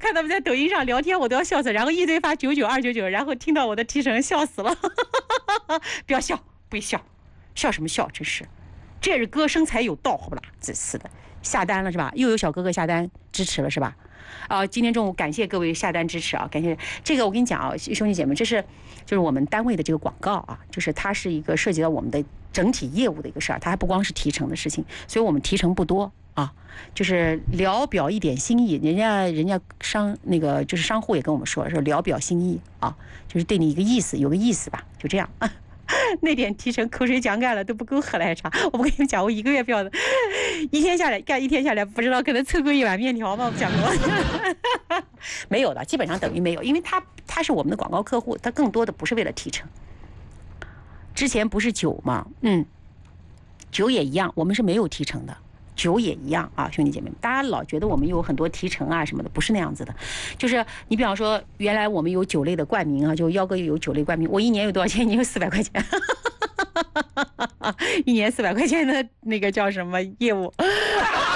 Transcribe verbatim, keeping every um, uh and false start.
看他们在抖音上聊天，我都要笑死，然后一堆发九九二九九，然后听到我的提成笑死了。不要笑，不笑，笑什么笑？真是，这是歌声才有道，好不啦？真是的，下单了是吧？又有小哥哥下单支持了是吧？啊、呃，今天中午感谢各位下单支持啊，感谢这个我跟你讲啊，兄弟姐妹，这是就是我们单位的这个广告啊，就是它是一个涉及到我们的整体业务的一个事儿，它还不光是提成的事情，所以我们提成不多啊，就是聊表一点心意，人家人家商那个就是商户也跟我们说说聊表心意啊，就是对你一个意思，有个意思吧，就这样。那点提成口水讲干了都不够喝奶茶，我不跟你们讲，我一个月不要的，一天下来干一天下来，不知道可能凑够一碗面条吗？我讲过，没有的，基本上等于没有，因为他他是我们的广告客户，他更多的不是为了提成。之前不是酒吗？嗯，酒也一样，我们是没有提成的。酒也一样啊，兄弟姐妹们，大家老觉得我们有很多提成啊什么的，不是那样子的。就是你比方说，原来我们有酒类的冠名啊，就幺哥有酒类冠名，我一年有多少钱？你有四百块钱，一年四百块钱的那个叫什么业务？